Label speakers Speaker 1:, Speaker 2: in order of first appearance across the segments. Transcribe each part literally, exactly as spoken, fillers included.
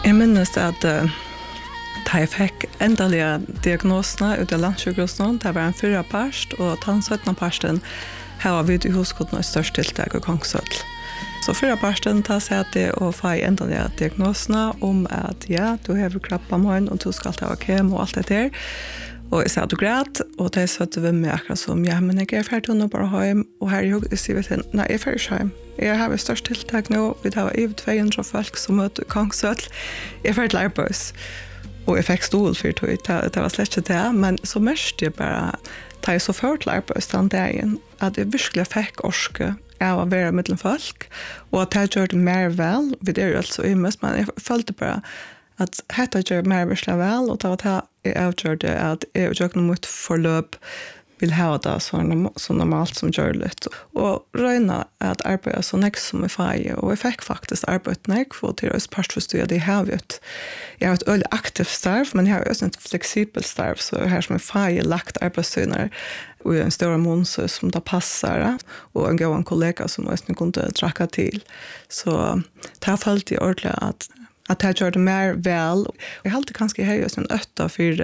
Speaker 1: Jeg minnes at uh, da jeg fikk endelige diagnosene ut av landsjukhusen, det var en fyrre parst, og den syttende parsten her var vi i huskotten og størst tiltak og kongsøtl. Så fyrre parsten tar seg til å få endelige diagnosene om at ja, du har krabbemunn, og du skal ta kemo og alt det der. Og jeg sa du græt, og de søtte ved meg akkurat som, ja, men jeg er ferdig nå bare hjem, og her jeg sier vi til, nei, jeg er ferdig hjem. Jeg har et størst tiltak nå, vi har over to hundre folk som møter kongsøtl. Jeg er ferdig til arbeids. Og jeg fikk stol for det, det var slett ikke det, men så mest jeg bare, da jeg så før til arbeids den dagen, at jeg virkelig fikk orske av å være mellom folk, og at jeg gjør det mer vel, vi det er jo altså ymest, men jeg følte bare at dette gjør mer virkelig vel, og det var det jeg avgjør det, at jeg gjør noe mot forløp, vil ha det så, så normalt som gjør litt. Og røyne at arbeide så nek som jeg feie, og jeg fikk faktisk arbeid nek, for til å spørsforstå at jeg har et, jeg har et øyelig aktivt starv, men jeg har også et fleksibelt starv, så her som jeg feie lagt arbeidstøyner, og en større måned som det passer, og en god kollega som også kunne trakke til. Så det har følt jeg ordentlig at, at jeg gjør det mer vel. Jeg har alltid kanskje høyest en øtta for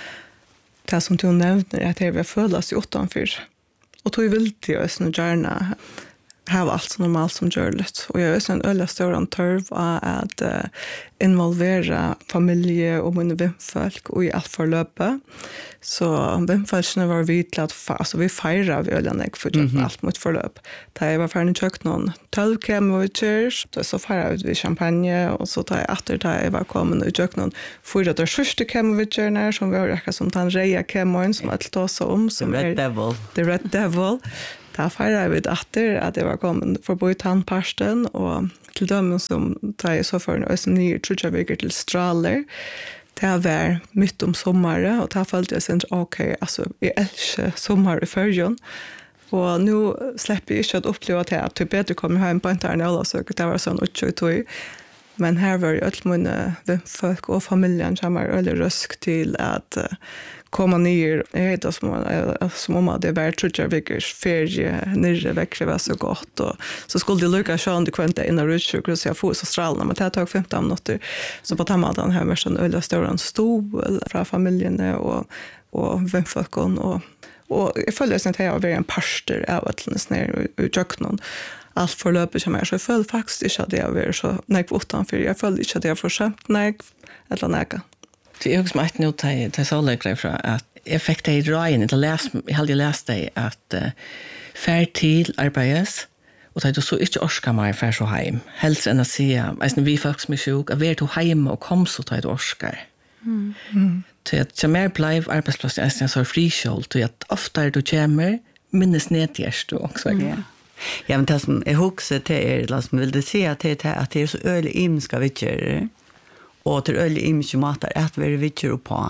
Speaker 1: det som du nevner, at jeg vil føles i åttanfyr. Og tog vil til å gjerne ha alt så normalt som gjør litt. Og jeg er også en øyelig større tørv av at uh, involvere familie og mine vimfolk og i alt forløpet. Så vimfolkene var vidt til at altså, vi feirer vi øyelig nek for mm-hmm. alt mot forløp. Da jeg var ferdig kjøkt noen tølv kemovicher, så feirer vi champagne, og så tar jeg etter da jeg var kommet og kjøkt noen fyra der første kemovicherne, som var akkurat som den reia kemoen, som jeg til å ta om. Som
Speaker 2: The Red
Speaker 1: er,
Speaker 2: Devil.
Speaker 1: The Red Devil. Da feirer vi etter at jeg var kommet forbi tannparsten, og til dem som tar jeg så for en nye trutjaviker til Straler. Det var midt om sommeren, og da følte jeg sånn, ok, altså, jeg elsker sommer i førjen. Og nå slipper jeg ikke å oppleve til at jeg bedre kommer hjem på en tærne, så det var sånn utgjøy. Men her var det alle mine vimfolk og familien som var veldig røsk til at uh, komme ned. Jeg heter som, som om at det var trutjavikers ferie nere vekkere var så godt. Og så skulle de lukke sånn de kvente inn og rutsjukker, så jeg får så stralene. Men det tok femten minutter. Så på den måten har vi sånn øyelig større stol fra familiene og, og vimfolkene. Og, og jeg føler at jeg har vært en parster av et eller annet nere i kjøkkenen. Alt forløpet som er, så jeg føler faktisk ikke at jeg har vært så nek utenfor. Jeg føler ikke at jeg har forsømt nek eller nek.
Speaker 3: Det er også med nå til, til såleggere fra at jeg fikk det i røyene, jeg hadde lest det at uh, fær til arbeides, og det er så ikke orsker meg fær så hjem. Helst enn å si, altså vi folk som er sjuk, at vi er til hjemme og kom så til orsker. Mm. Mm. Til at jeg mer ble arbeidsplass, jeg er så frikjølt, til at ofte du kommer, minnes nedgjørst du også.
Speaker 2: Mm. Yeah. Ja, men det som jeg husker til er, som vil det si at det er at det er så øyelig imenska vittjer, og til øyelig imenske mater at vi er vittjer på.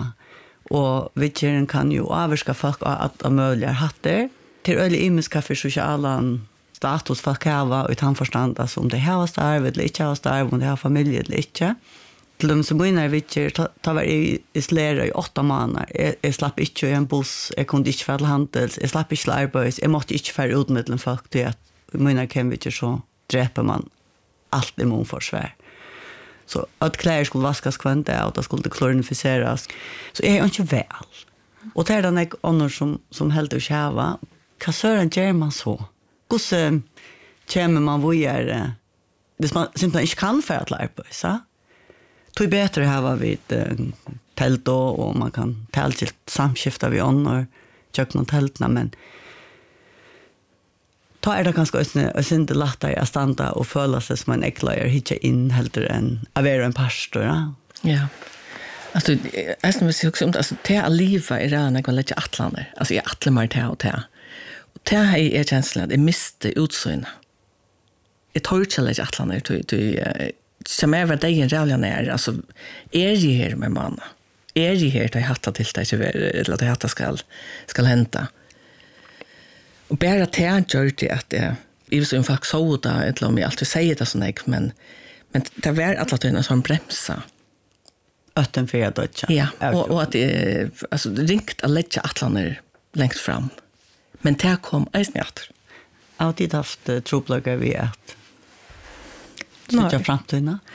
Speaker 2: Og vittjeren kan jo avvarska folk at de mulige hatter. Til øyelig imenska for sosiale status folk hava, og utan forstand, altså om det har starv eller ikke har starv, om det har familie eller ikke. Til dem som begynner vittjer, da var jeg isoleret i åtta måneder. Jeg, jeg slapp ikke i en buss, jeg kunne ikke fære handels, jeg slapp ikke til arbeids, jeg måtte ikke fære utmiddelen folk til at begynner hvem vittjer, så dreper man alt i månforsvær. Så at klær skulle vaskes kvante, og det skulle klorinifiseres. Så jeg er ikke vel. Og det er den jeg ånder som, som helt å kjæve. Hva søren gjør man så? Hvordan kommer man vågjere hvis man simpelthen ikke kan fære til arbeids, ja? Det är bättre här var vi ett tält då, och man kan tältilt samskifta vid ånor, köka någon tältna, men då är det ganska inte lättare att stanna och följa sig som en äcklare, hitta in hellre än att vara en pastor. Ja.
Speaker 3: Ja. Alltså, jag ska säga också om det, alltså, det är livet i redan när jag lägger atlander. Alltså, jag atlar mig till och till. Och det här är känslan att jag miste utsyn. Jag tar inte lägger atlander till som är vad det är rävliga när, alltså är ju här med man. Är ju här att hatta till det eller att hatta ska ska hända. Och bara att jag gör det att det är så en fax så där eller om jag alltid säger det så nej, men men det var att låta en sån bromsa.
Speaker 2: Ötten för jag dotcha.
Speaker 3: Ja, och och att det alltså det ringt att lägga atlander längst fram. Men det kom äsnärt.
Speaker 2: Alltid haft uh, troplagar vi att sitta framtiden.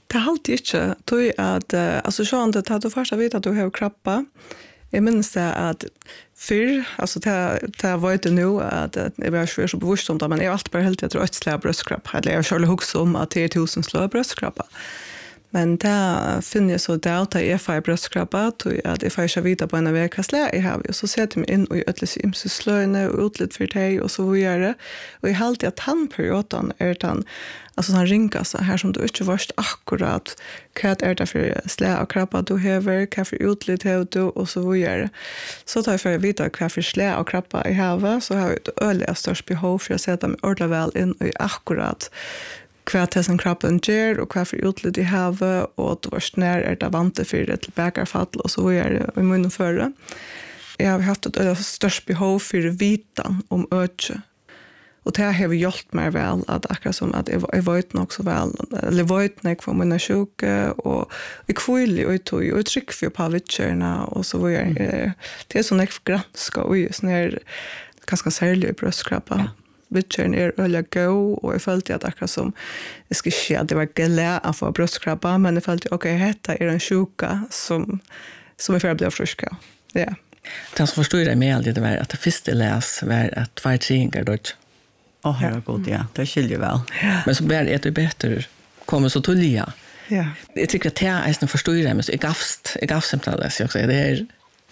Speaker 1: Det är alltid inte. Tog att, alltså så det tar du först att veta att du har krabba. Jag minns det att fyr, alltså det, det var inte nu att jag var så så bevisst om det, men jag har alltid bara helt att jag tror att bröstkrabba. Eller jag har själv också om att det är tusen slå bröstkrabba. Men det finner jag så där att jag får bröstkrabba, att jag får inte vita på en av vilka slä jag har. Och så sätter jag mig in och jag ötlas i slöjna och utligt för dig och så vidare. Och jag har alltid att tandperioden är den, alltså han ringar så här som du inte varst akkurat vad är det för slä och krabba du har, vad för utligt har du och så vidare. Så tar jag för att veta vad för slä och krabba jag har, så har jag ett öliga störst behov för att sätta mig ordentligt väl in och akkurat hva til sin kroppen gjør, og hva for utlitt de har, og det var snær er det vant for det til bekerfall, og så er det i munnen føre. Jeg har haft et størst behov for vitan om øke. Og det har hjulpet meg vel, at akkurat som at jeg, jeg vet nok så vel, eller jeg vet nok for mine syke, og jeg kvile og tog, og jeg trykker for på vittjørene, og så var jeg, det er sånn jeg granska, og jeg sånn her, ganske særlig i brøstkrabba. Ja. Vittjøren er øyelig god, og jeg følte at akkurat som jeg skal ikke at det var glede å få brøstkrabba, men jeg følte ok, dette er en sjuka som, som er ferdig å bli frisk av. Ja.
Speaker 3: Det som forstod jeg med alt det var at det første les var at tvær treninger dødt.
Speaker 2: Åh, oh, herregud, ja. Det skiljer vel.
Speaker 3: Ja. Men så bare er det bedre kommer så til lia.
Speaker 1: Ja.
Speaker 3: Jeg tykker at jeg er forstod jeg, men så jeg gavst, jeg gavst simpelthen les, jeg også. Det er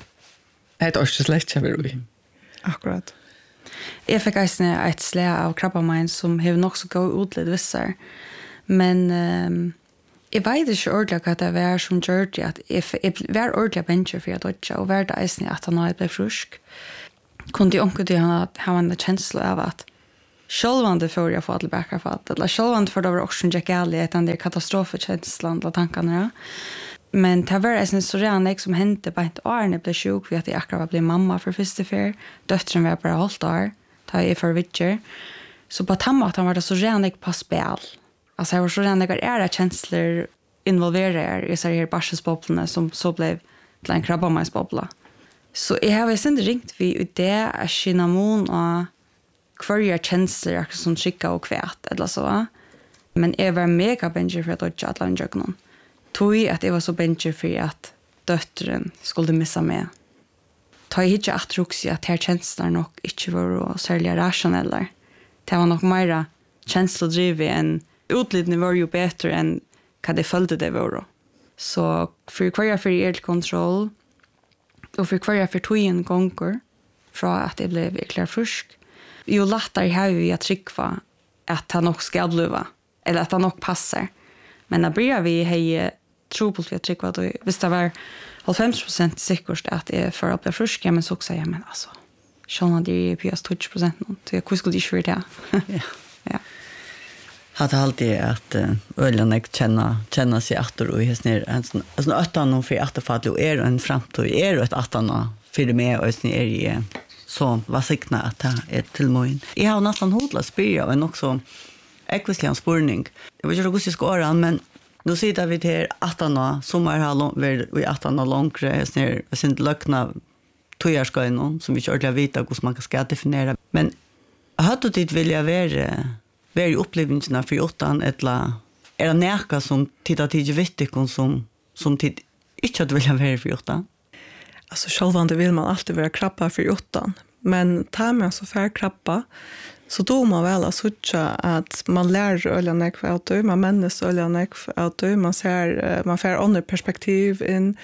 Speaker 3: et årslett jeg vil vi.
Speaker 1: Akkurat.
Speaker 4: Jeg fikk eisne et slæ av krabbamein som har nok så gått utlitt visser. Men um, jeg vet ikke ordentlig hva det var som gjør det, at jeg, jeg var ordentlig bencher for jeg dødja, og var det eisne at han ble frusk. Kunne jeg omkring til han ha en kjensle av at sjølvande får jeg få tilbake for at, eller sjølvande får det var også en gale i den der katastrofekjenslen og tankene. Ja. Men det var en så redan jeg som hendte på et år når jeg ble sjuk, for at jeg akkurat var blitt mamma for første fyr. Døtteren var bare holdt år, da jeg for vittjer. Så på tammaten var det så redan jeg på spil. Altså jeg var så redan jeg er det kjensler involverer i sånne her barsesboblene som så ble til en krabbameinsbobla. Så jeg har ikke ringt vi ut det er cinnamon og hver kjensler akkurat som skikka og kvæt, eller så. Men jeg var mega bencher for at jeg ikke hadde gjort noen. Tog at jeg var så bencher for at døtteren skulle missa meg. Ta jeg ikke at ruksi at her kjensler nok ikke var særlig rasjonelle. Det var nok mer kjenslodrivet enn utlidene var jo bedre enn hva det følte det var. Så for hver jeg for elkontroll, og for hver jeg for tog en gonger fra at jeg ble virkelig frisk, jo lettere har vi at trykva at det nok skal bli, eller at det nok passer. Men da blir vi hei trobult vi at trykva, hvis det var halvfems prosent sikkert at jeg får å bli frisk, men så sier jeg, men altså, sånn at det er på tjugo prosent nå, så hvor skulle de ikke være det?
Speaker 2: Ja.
Speaker 4: Ja.
Speaker 2: Hade alltid att ölen jag känna känna sig åter och häst ner alltså åtta någon för återfall och är en framtid är ett åtta för mig och sen är det så vad sikna att det är till moin. Jag har nästan hodla spyr och också ekvislian spurning. Det var ju också skoran men nu sitter vi till åtta sommar har vi åtta långre sen sen lökna tojarskain som vi körde vita hur man ska definiera. Men hade du det vilja vara Vad är upplevelserna för åttan eller är det närka som tittar till vittikon som som tid inte att vilja vara för åttan?
Speaker 1: Alltså självande vill man alltid vara krabba för åttan, men tar man så för krabba så då man väl att söka att man lär ölen ekvator, man männes ölen ekvator, man ser man får andra perspektiv in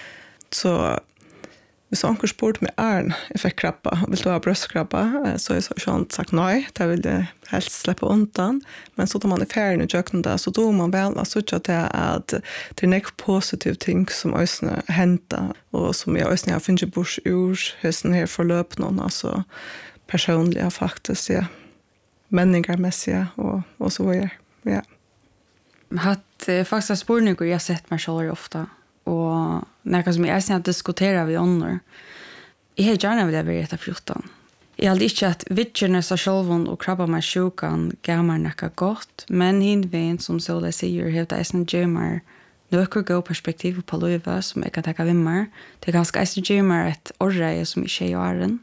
Speaker 1: så Hvis anker spurt med Arn, jeg fikk krabba, vil du ha brøstkrabba, så har jeg sånn sagt nei, det vil jeg helst slippe undan. Men så da man er ferdig i jøkken da, så da man vel har suttet til at det er nek positive ting som øsene henter, og som jeg øsene har finnet bors ur, høsten her forløp noen, altså personlige faktisk, ja. Menningarmessige, og, og så videre, ja.
Speaker 4: Jeg har hatt eh, faktisk spurninger jeg har sett meg selv ofte, og noe som jeg har diskuterer vi ånder. Jeg har gjerne vilja være etter fjorten. Jeg har ikke at vittjerne seg selv og krabba meg sjukan gammel noe godt, men hinveien, som Sola sier, har det eisen gjemmer noe god perspektiv på livet som jeg kan takke vimmer. Det er ganske eisen gjemmer et årreie som ikke er i åren.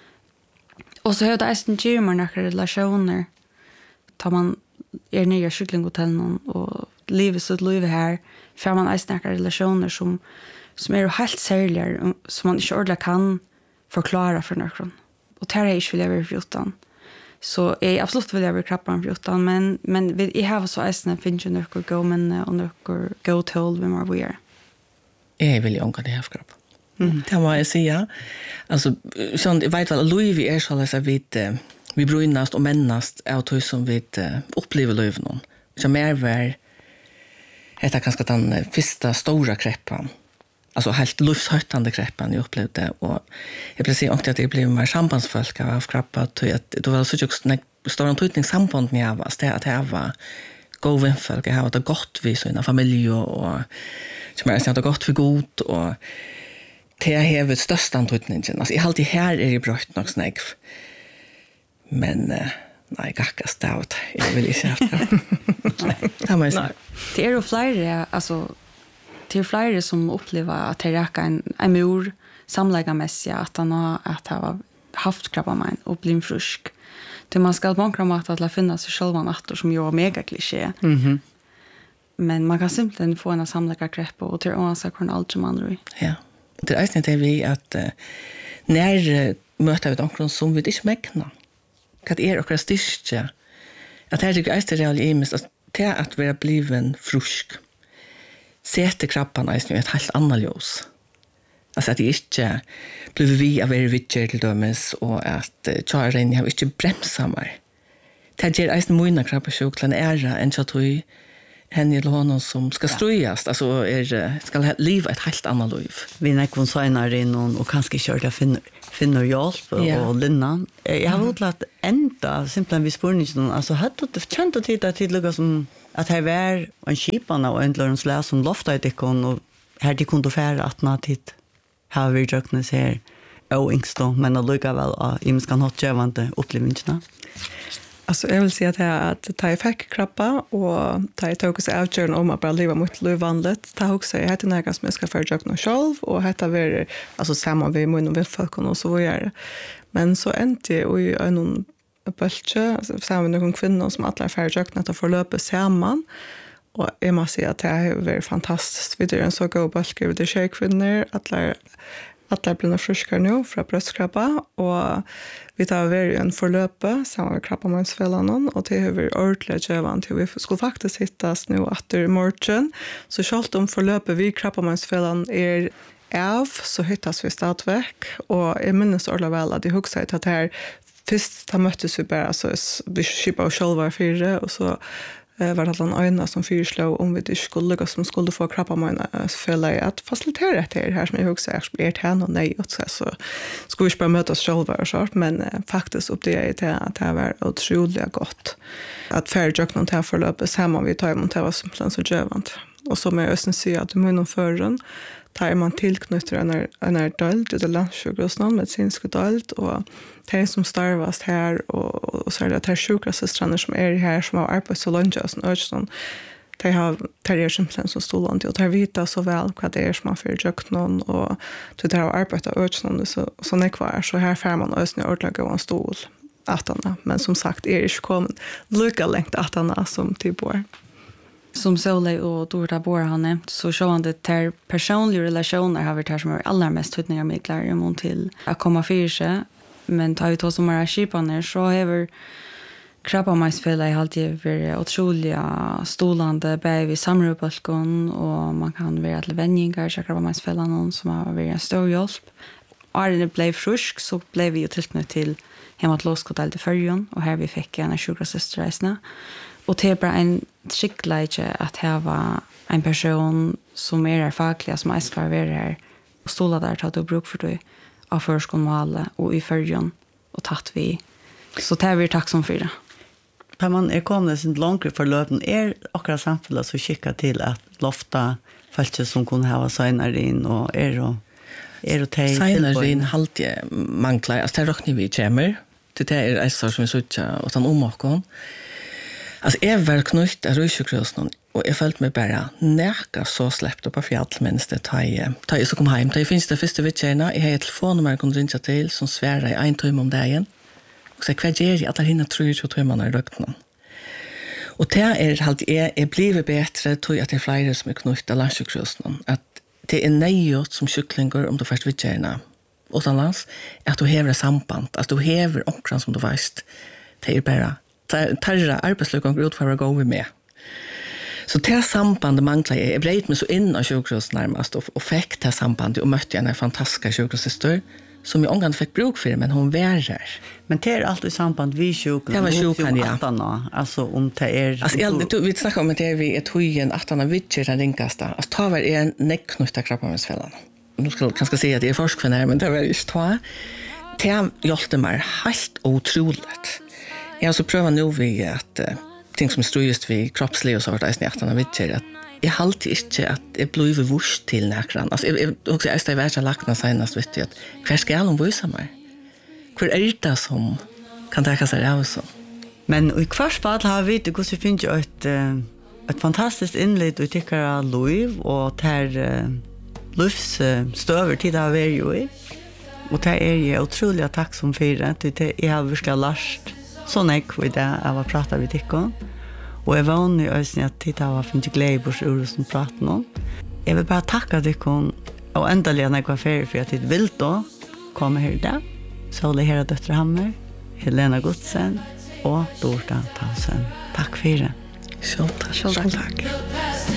Speaker 4: Og så har det eisen gjemmer noen relasjoner. Tar man er nye skyklinghotellen og livet sitt liv här för man är några relationer som som är helt särliga som man inte ordentligt kan förklara för någon. Och det här är inte vill jag vara fjorton. Så jag absolut vill jag vara krappar fjorton, men, men vi har så ästna finns ju några gå men och några gå till vem är vi är.
Speaker 3: Jag vill ju ånga det här krapp. Mm. Det må jag säga. Alltså, sånt, jag vet väl att Louis vi är så att vi vi brunast och männast av det som vi upplever liv någon. Så mer var det kanske den första stora kreppan. Alltså helt livshöjtande kreppan jag upplevde och jag blev säga också att det blev mer sambandsfolk av krappa till att det var så just när stor antydning samband med av det att det var gå vänfolk jag har det gott vi så i familj och som är så gott för god och det har ett största antydningen. Alltså i allt det här är det brött nog snägg. Men uh, nej, gackast det out. Jag vill inte säga det. Det måste jag.
Speaker 4: Det är ju flera, alltså det är flera som upplever att det räcker en, en mor samläggarmässigt att han har att ha haft krabbamein och blivit frisk. Det man ska bankra mat att finna sig själva nattor som ju är mega kliché. Mhm. Men man kan simpelthen få en samläggargrepp och till oavsett hur allt som andra.
Speaker 3: Ja. Det är inte vi att uh, när uh, möter vi de som vi inte mäknar. Att är och styrka att det är just det real imis att det att vara bliven frisk sätter krappan i ett helt annat ljus. Alltså att det inte blir vi av er vitcher till dömes och att köra in har inte bromsar mig. Det ger just mina krabba sjuklan ära en chatui henne eller honom som ska strujas alltså är ska leva ett helt annat liv.
Speaker 2: Vi när konsignar in och kanske köra finner finner hjälp och ja. Linna. Jag har utlat ända simpelt vi spårningen alltså hade det känt att titta till lugga som att här var en skiparna och ändlaren slä som lofta i kon och här det kunde färra att na titt har vi jöknas här och inkstå men att lugga väl att imskan har tjövande upplevningarna.
Speaker 1: Alltså jag vill säga att jag att ta i fick krabba och ta i tog sig avgörande om att bara leva mot livvanligt. Ta också jag heter några som jag ska försöka något själv och heter vi alltså samma vi mun och folk och så vidare. Men så inte i en bölche samma någon kvinnor som alla försöka att förlöpa samman. Och jag måste säga att det är väldigt fantastiskt. Vi är en så god bölke vid det tjejkvinnor alla Alla blir friskare nu från bröstkrabba och vi tar över en förlöpe samma med krabbamansfällan och det har vi ordentligt gävan till vi skulle faktiskt hittas nu efter morgon. Så självt om förlöpe vi krabbamansfällan är av så hittas vi stadväck och jag minns ordentligt väl att jag huxade att det här först har möttes vi bara så vi skippade oss själva fyra och så Eh, var det en ögna som fyrslå om vi inte skulle gå som skulle få krabba med en fälla att facilitera det här som jag också är blir det här och nej och så så skulle vi bara möta oss själva och så men eh, faktiskt upp det är att det var otroligt gott att färdigt någon här förlöpes hemma vi tar emot det var som plan så jövant och som jag ösnen säger att mun och förren tar man tillknyter en en döld det landsjukhusnamn medicinsk döld och de som starvas här och, och så är det att det är sjukhussystrarna som är här som har arbetat så långt och sånt de har de är simpelthen som stålande och de vet så väl vad det är som man får gökt någon och de har arbetat och sånt så, så när kvar så här får man ösna ordentligt gå en stol attarna men som sagt är det inte kommit lika längt attarna som till bor.
Speaker 4: Som Solej och Dorta Bor har nämnt så sjående ter personliga relationer har vi det som är allra mest tutningar med klar till att komma för sig. Men tar vi två som är skipaner så har vi krabbamansfälla i alltid varit otroliga stolande bär vid samrådbalkon och man kan vara till vänningar så krabbamansfälla någon som har varit en stor hjälp. Och när det blev frisk så blev vi ju tillknytt till hemat låskotell till följen och här vi fick en av sjukhussysterreisna. Och det är bara en skicklighet att ha en person som är fackliga som är sklar vara här och stola där tar du bruk för det av förskolan och i följen och tatt vi. Så det är vi tacksam för det.
Speaker 2: När man är kommit sin långt förlöpen är akkurat samfället så kika till att lofta folk som kunde ha signar in och är och är och tej
Speaker 3: signar in halt manglar alltså det rockar vi kommer det är är så som så och sen om och alltså är väl knutt är rusjukrosen och jag följt mig bara närka så släppt upp av fjällmens det tar jag tar jag så kom hem det finns det första vitcherna jag har ett telefonnummer kan ringa till som svärar i en timme om dagen och så kvar ger jag att hinna tror ju att man har rökt någon Och det är halt är är blivit bättre tror jag att det är fler som är knutna landsjukhusen att det är nejot som kycklingar om du först vill gärna utomlands att du har ett samband att du har omkring som du vet det är bara tarra arbetslökan går ut för att gå med så det samband manglar jag breit mig så in av sjukhus närmast och, och fick det sambandet och mötte en fantastisk sjukhussyster som jag ångan fick bruk för men hon värar.
Speaker 2: Men det är alltid samband vid sjukhus.
Speaker 3: Det var sjukhus,
Speaker 2: ja. Alltså om det är...
Speaker 3: Alltså, jag, du, vi snackar om att det är vid ett höjen att han har vittjer den ringaste. Alltså, ta var en näckknuta krabbamensfällan. Nu ska jag kanske säga att det är forskare men det var just ta. Det hjälpte mig helt otroligt. Jag har så prövat nu vid att uh, ting som står just vid kroppslig och så vart det är att han har vittjer att jag har alltid inte att det blir vurs till näkran. Alltså, jag, jag, också, jag ska vara lakna senast, vet du, att hver ska jag visa mig? Hver är det som kan täcka sig av så?
Speaker 2: Men i kvart fall har vi det hur finns ju ett ett fantastiskt inled och tycker att Louis och där Lufs stöver till det är ju i. Och det är jag otroligt tacksam för det. Det jag har verkligen lärt så mycket vid det jag var prata vid tycker. Och jag var nu ösn att titta vad finns glädje på ord som pratar om. Jag vill bara tacka dig kon och äntligen när jag för för att det vill då komma här där. Så det här dotter Hammer, Helena Godsen och Dorta Tausen. Tack för det.
Speaker 3: Så tack. Så tack.